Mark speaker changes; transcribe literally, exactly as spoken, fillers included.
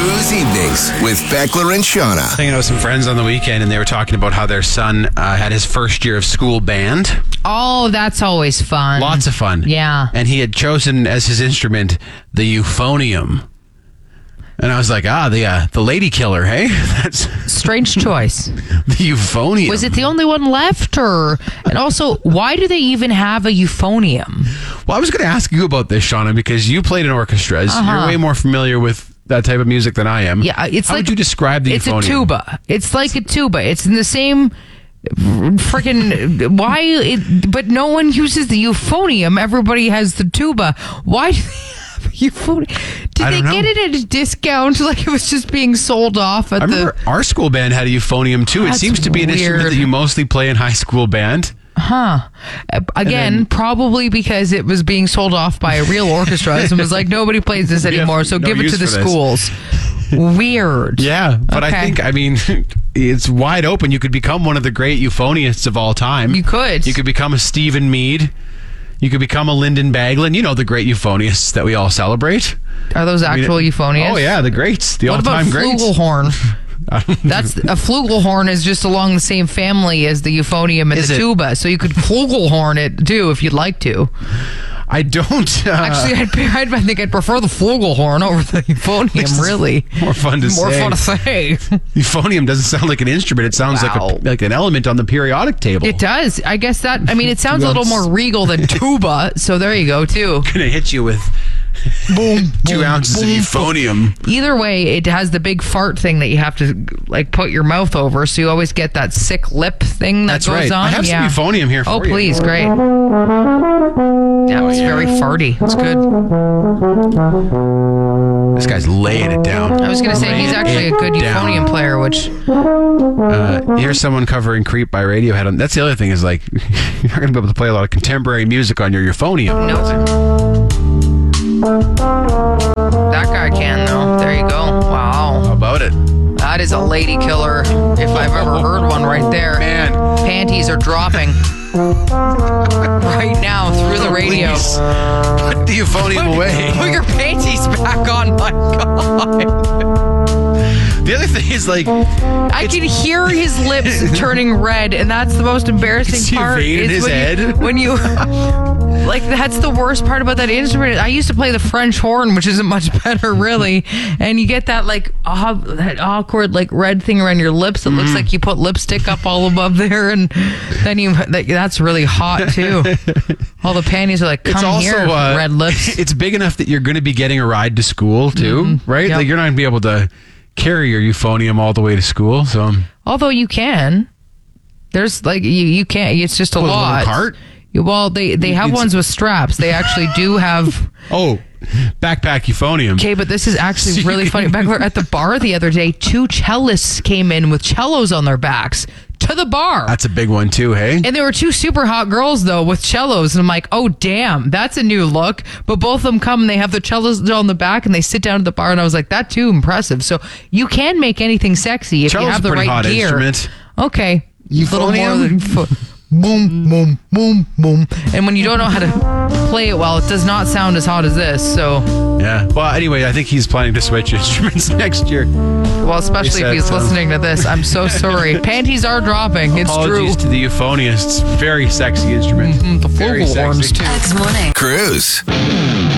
Speaker 1: Cruise Evenings with Beckler and Shauna.
Speaker 2: Hanging out with some friends on the weekend, and they were talking about how their son uh, had his first year of school band.
Speaker 3: Oh, that's always fun.
Speaker 2: Lots of fun.
Speaker 3: Yeah.
Speaker 2: And he had chosen as his instrument the euphonium. And I was like, ah, the uh, the lady killer, hey? That's
Speaker 3: Strange choice.
Speaker 2: the euphonium.
Speaker 3: Was it the only one left, or? And also, why do they even have a euphonium?
Speaker 2: Well, I was going to ask you about this, Shauna, because you played in orchestras.
Speaker 3: Uh-huh.
Speaker 2: You're way more familiar with that type of music than I am.
Speaker 3: Yeah, it's
Speaker 2: How
Speaker 3: like
Speaker 2: would you describe the
Speaker 3: it's
Speaker 2: euphonium?
Speaker 3: a tuba. It's like a tuba. It's in the same freaking why? It, but no one uses the euphonium. Everybody has the tuba. Why do they have a euphonium? Did
Speaker 2: I
Speaker 3: they
Speaker 2: don't
Speaker 3: get
Speaker 2: know.
Speaker 3: it at a discount? Like it was just being sold off at
Speaker 2: I remember
Speaker 3: the.
Speaker 2: our school band had a euphonium too.
Speaker 3: That's
Speaker 2: it seems to be an instrument
Speaker 3: weird.
Speaker 2: that you mostly play in high school band.
Speaker 3: Huh. Uh, Again,
Speaker 2: then-
Speaker 3: probably because it was being sold off by a real orchestra and was like, nobody plays this anymore, so
Speaker 2: no
Speaker 3: give it
Speaker 2: use
Speaker 3: to the
Speaker 2: for this.
Speaker 3: schools. Weird.
Speaker 2: Yeah, but I
Speaker 3: Okay.
Speaker 2: think, I mean, it's wide open. You could become one of the great euphonists of all time.
Speaker 3: You could.
Speaker 2: You could become a Stephen Mead. You could become a Lyndon Baglin. You know, the great euphonists that we all celebrate.
Speaker 3: Are those
Speaker 2: I mean,
Speaker 3: actual euphoniums?
Speaker 2: Oh, yeah, the greats. The
Speaker 3: What about
Speaker 2: all-time greats.
Speaker 3: flugelhorn? That's a flugelhorn is just along the same family as the euphonium and
Speaker 2: Is
Speaker 3: the
Speaker 2: it?
Speaker 3: tuba, so you could flugelhorn it too if you'd like to.
Speaker 2: I don't. Uh,
Speaker 3: Actually, I'd, I'd, I think I'd prefer the flugelhorn over the euphonium.
Speaker 2: This is
Speaker 3: Really,
Speaker 2: more fun to
Speaker 3: more
Speaker 2: say.
Speaker 3: fun to say.
Speaker 2: Euphonium doesn't sound like an instrument. It sounds
Speaker 3: Wow.
Speaker 2: like a, like an element on the periodic table.
Speaker 3: It does. I guess that. I mean, it sounds a
Speaker 2: Two
Speaker 3: little
Speaker 2: ounce.
Speaker 3: more regal than tuba. So there you go too.
Speaker 2: Gonna hit you with
Speaker 3: Boom.
Speaker 2: two
Speaker 3: boom,
Speaker 2: ounces
Speaker 3: boom,
Speaker 2: of euphonium.
Speaker 3: Either way, it has the big fart thing that you have to like put your mouth over, so you always get that sick lip thing that
Speaker 2: That's
Speaker 3: goes
Speaker 2: right.
Speaker 3: on.
Speaker 2: I have some
Speaker 3: yeah.
Speaker 2: euphonium here for
Speaker 3: Oh,
Speaker 2: you.
Speaker 3: please, great. That was very farty. It's good.
Speaker 2: This guy's laying it down.
Speaker 3: I was gonna say he's
Speaker 2: Laying
Speaker 3: actually a
Speaker 2: it
Speaker 3: good
Speaker 2: down.
Speaker 3: euphonium player, which
Speaker 2: Uh, here's someone covering Creep by Radiohead. That's the other thing is like you're not going to be able to play a lot of contemporary music on your euphonium.
Speaker 3: no. That guy can though. There you go. Wow,
Speaker 2: How about it?
Speaker 3: that is a lady killer if I've ever heard one. Right there.
Speaker 2: Man,
Speaker 3: Panties are dropping right now through the radio.
Speaker 2: please, put the euphonium away.
Speaker 3: Put your panties back on, my God.
Speaker 2: The other thing is like
Speaker 3: I can hear his lips turning red, and that's the most embarrassing
Speaker 2: See a
Speaker 3: part.
Speaker 2: vein in
Speaker 3: is
Speaker 2: his
Speaker 3: when
Speaker 2: head?
Speaker 3: You, when you, like, that's the worst part about that instrument. I used to play the French horn, which isn't much better, really. And you get that, like, aw- that awkward, like, red thing around your lips. It
Speaker 2: Mm-hmm.
Speaker 3: looks like you put lipstick up all above there, and then you, that, that's really hot, too. All the panties are like, come
Speaker 2: it's also
Speaker 3: here,
Speaker 2: uh,
Speaker 3: red lips.
Speaker 2: It's big enough that you're going to be getting a ride to school too,
Speaker 3: Mm-hmm.
Speaker 2: right?
Speaker 3: Yep.
Speaker 2: Like you're not going to be able to carry your euphonium all the way to school. So
Speaker 3: Although you can. There's like you you can't. It's just a
Speaker 2: What, a little
Speaker 3: lot.
Speaker 2: cart?
Speaker 3: You- Well, they they have
Speaker 2: It's-
Speaker 3: ones with straps. They actually do have.
Speaker 2: oh, backpack euphonium.
Speaker 3: Okay, but this is actually
Speaker 2: So you
Speaker 3: really funny.
Speaker 2: can-
Speaker 3: Back at the bar the other day, two cellists came in with cellos on their backs to the bar.
Speaker 2: That's a big one too, hey?
Speaker 3: And there were two super hot girls though with cellos, and I'm like, oh damn, that's a new look. But both of them come and they have the cellos on the back, and they sit down at the bar, and I was like, that too impressive. So you can make anything sexy if
Speaker 2: Cello's
Speaker 3: you have
Speaker 2: a
Speaker 3: the
Speaker 2: pretty
Speaker 3: right
Speaker 2: hot
Speaker 3: gear.
Speaker 2: instrument.
Speaker 3: Okay, little more
Speaker 2: Euphonium?
Speaker 3: than fo- boom, boom, boom, boom. And when you don't know how to play it well, it does not sound as hot as this. So,
Speaker 2: Yeah. Well, anyway, I think he's planning to switch instruments next year.
Speaker 3: well, especially if
Speaker 2: said
Speaker 3: he's
Speaker 2: so.
Speaker 3: listening to this, I'm so sorry. Panties are dropping. It's
Speaker 2: Apologies
Speaker 3: true.
Speaker 2: to the euphonists. Very sexy instrument.
Speaker 3: Mm, the
Speaker 2: Very
Speaker 3: flugelhorns
Speaker 2: sexy.
Speaker 3: too.
Speaker 4: X Morning.
Speaker 1: Cruise.